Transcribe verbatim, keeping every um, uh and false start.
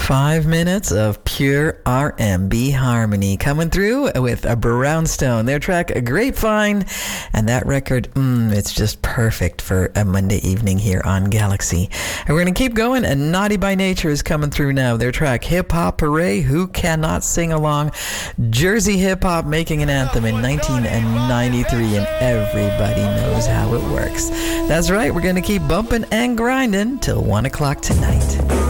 Five minutes of pure R and B harmony coming through with a Brownstone. Their track, Grapevine. And that record, mm, it's just perfect for a Monday evening here on Galaxy. And we're going to keep going. And Naughty by Nature is coming through now. Their track, Hip Hop Hooray. Who cannot sing along? Jersey hip hop making an anthem in nineteen ninety-three, and everybody knows how it works. That's right. We're going to keep bumping and grinding till one o'clock tonight.